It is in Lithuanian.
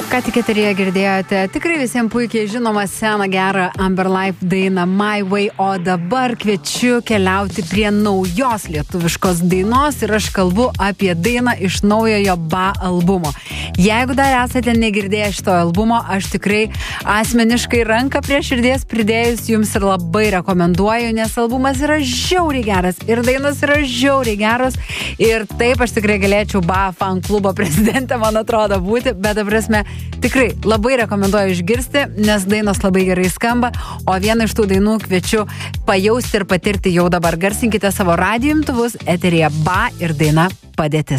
Ką tik eteryje girdėjote tikrai visiems puikiai žinomą seną gerą Amber Life dainą My Way, o dabar kviečiu keliauti prie naujos lietuviškos dainos ir aš kalbu apie dainą iš naujojo BA albumo. Jeigu dar esate negirdėję šito albumo, aš tikrai asmeniškai ranką prie širdies pridėjus jums ir labai rekomenduoju, nes albumas yra žiauriai geras ir dainos yra žiauriai geros ir taip aš tikrai galėčiau BA fan klubo prezidentė, man atrodo, būti, bet prasme tikrai labai rekomenduoju išgirsti, nes dainos labai gerai skamba, o vieną iš tų dainų kviečiu pajausti ir patirti jau dabar. Garsinkite savo radijo imtuvus, eteryje BA ir daina Padėtis.